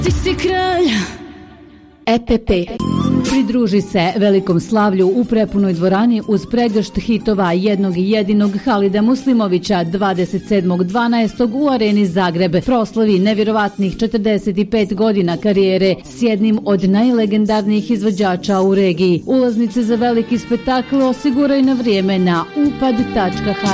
Ti si kralj. EPP. Pridruži se velikom slavlju u prepunoj dvorani uz pregršt hitova jednog i jedinog Halida Muslimovića 27.12. u Areni Zagreb. Proslavi nevjerovatnih 45 godina karijere s jednim od najlegendarnijih izvođača u regiji. Ulaznice za veliki spektakl osiguraj na vrijeme na upad.hr.